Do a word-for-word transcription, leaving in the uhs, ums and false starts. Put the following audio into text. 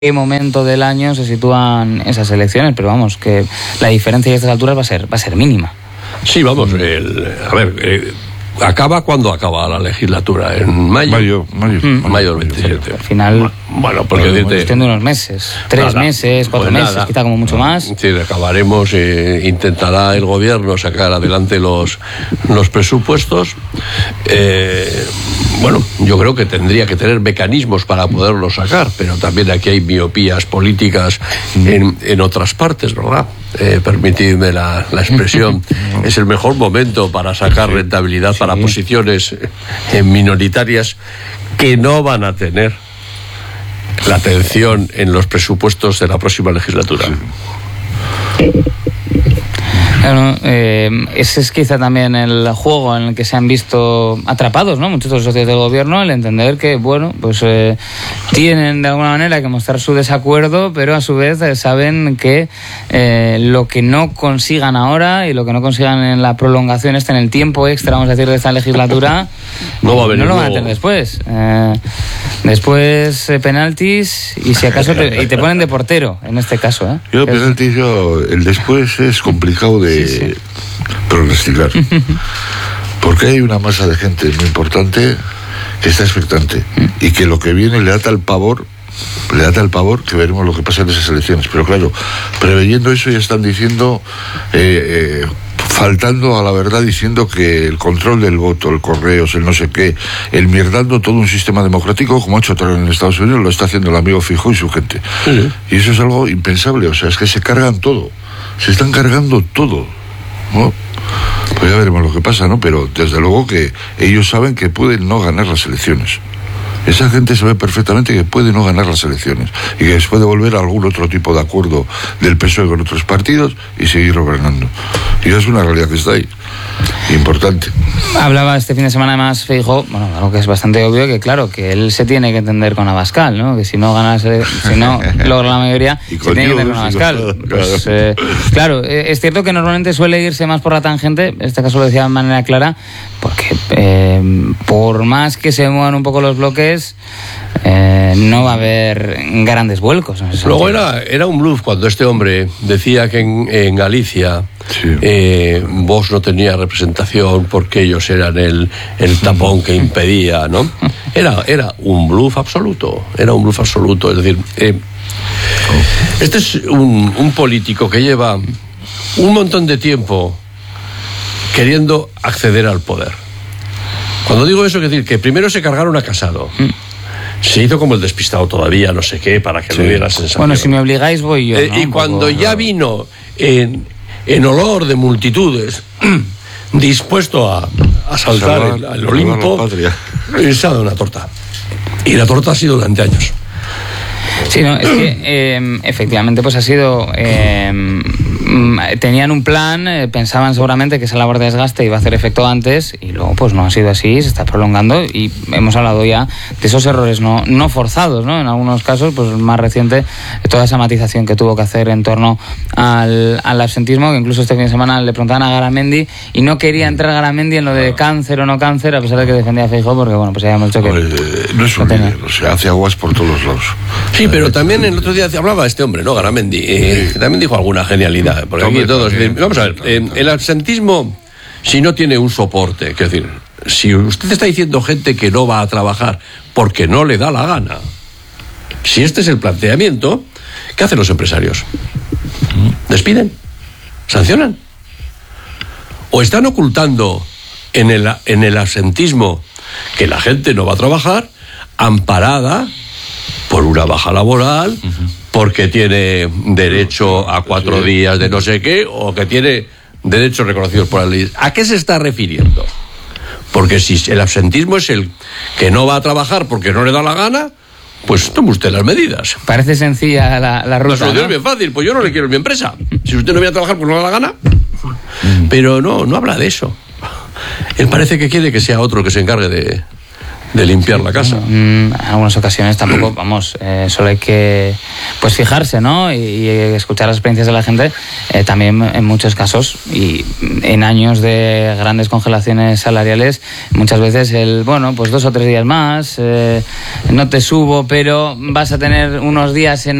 qué momento del año se sitúan esas elecciones, pero vamos, que la diferencia a estas alturas va a ser, va a ser mínima. Sí, vamos, el, a ver, eh, acaba cuando acaba la legislatura, en mayo. Mayo, mayo, mm. mayo del veintisiete. Al final, bueno, porque bueno, decirte, cuestión de unos meses, tres nada, meses, cuatro pues meses, nada. quizá como mucho más. Sí, acabaremos, eh, intentará el gobierno sacar adelante los, los presupuestos. Eh, bueno, yo creo que tendría que tener mecanismos para poderlos sacar, pero también aquí hay miopías políticas en, en otras partes, ¿verdad? Eh, permitidme la, la expresión. Es el mejor momento para sacar Sí, rentabilidad sí. para posiciones eh, minoritarias que no van a tener la atención en los presupuestos de la próxima legislatura. Sí. Claro, eh, ese es quizá también el juego en el que se han visto atrapados, ¿no? Muchos de los socios del gobierno, el entender que, bueno, pues eh, tienen de alguna manera que mostrar su desacuerdo, pero a su vez eh, saben que eh, lo que no consigan ahora y lo que no consigan en la prolongación, este en el tiempo extra, vamos a decir, de esta legislatura, no, va a venir no lo van a luego. tener después. Eh, después eh, penaltis y si acaso te, y te ponen de portero, en este caso, ¿eh? Yo, penalti, yo, el después es complicado de Sí, sí. pronosticar. Porque hay una masa de gente muy importante que está expectante y que lo que viene le da tal pavor, le da tal pavor que veremos lo que pasa en esas elecciones. Pero claro, preveyendo eso ya están diciendo, eh, eh, faltando a la verdad, diciendo que el control del voto, el correos, el no sé qué, el mierdando todo un sistema democrático, como ha hecho Trump en Estados Unidos, lo está haciendo el amigo Feijóo y su gente. Sí. Y eso es algo impensable, o sea, es que se cargan todo. Se están cargando todo, ¿no? Pues ya veremos lo que pasa, ¿no? Pero desde luego que ellos saben que pueden no ganar las elecciones. Esa gente sabe perfectamente que puede no ganar las elecciones y que se puede volver a algún otro tipo de acuerdo del P S O E con otros partidos y seguir gobernando. Y eso es una realidad que está ahí, importante. Hablaba este fin de semana además Feijóo, bueno, algo que es bastante obvio, que claro, que él se tiene que entender con Abascal, ¿no? Que si no gana, si no logra la mayoría, Y se tiene que entender con Abascal. Dios, Pues, eh, claro, eh, es cierto que normalmente suele irse más por la tangente, en este caso lo decía de manera clara, porque eh, por más que se muevan un poco los bloques, eh, no va a haber grandes vuelcos. En ese Luego sentido. era, era un bluff cuando este hombre decía que en, en Galicia Sí. eh, Vox no tenía representación porque ellos eran el, el tapón que impedía, ¿no? Era, era un bluff absoluto, era un bluff absoluto. Es decir, eh, este es un, un político que lleva un montón de tiempo queriendo acceder al poder. Cuando digo eso, quiero decir que primero se cargaron a Casado. Se hizo como el despistado todavía, no sé qué, para que Sí. no hubiera sensación. Bueno, si me obligáis voy yo, Eh, ¿no? y Un cuando poco, ya claro. vino en, en olor de multitudes, dispuesto a, a saltar Salvar- el, al salvar Olimpo, la patria. eh, se ha dado una torta. Y la torta ha sido durante años. Sí, no, es que eh, efectivamente pues ha sido... Eh, mm, tenían un plan, eh, pensaban seguramente que esa labor de desgaste iba a hacer efecto antes y luego pues no ha sido así, se está prolongando y hemos hablado ya de esos errores no, no forzados, ¿no? En algunos casos, pues más reciente, toda esa matización que tuvo que hacer en torno al, al absentismo, que incluso este fin de semana le preguntaban a Garamendi y no quería entrar Garamendi en lo de cáncer o no cáncer, a pesar de que defendía a Feijóo, porque bueno, pues ya hemos dicho que... Hombre, eh, no es lo un tenía. líder, o sea, hace aguas por todos los lados. Sí, pero también el otro día hablaba este hombre, ¿no? Garamendi, eh, que también dijo alguna genialidad. Porque aquí Hombre, todos, también. eh, vamos a ver, eh, el absentismo, si no tiene un soporte, es decir, si usted está diciendo gente que no va a trabajar porque no le da la gana, si este es el planteamiento, ¿qué hacen los empresarios? ¿Despiden? ¿Sancionan? ¿O están ocultando en el, en el absentismo que la gente no va a trabajar amparada por una baja laboral, porque tiene derecho a cuatro días de no sé qué, o que tiene derechos reconocidos por la ley? ¿A qué se está refiriendo? Porque si el absentismo es el que no va a trabajar porque no le da la gana, pues tome usted las medidas. Parece sencilla la, la La ruta, solución ¿no? es bien fácil, pues yo no le quiero en mi empresa. Si usted no viene a trabajar porque no le da la gana. Pero no, no habla de eso. Él parece que quiere que sea otro que se encargue de, de limpiar la casa. En algunas ocasiones tampoco, vamos, eh, solo hay que pues fijarse, ¿no? Y, y escuchar las experiencias de la gente, eh, también en muchos casos, y en años de grandes congelaciones salariales, muchas veces el, bueno, pues dos o tres días más, eh, no te subo, pero vas a tener unos días en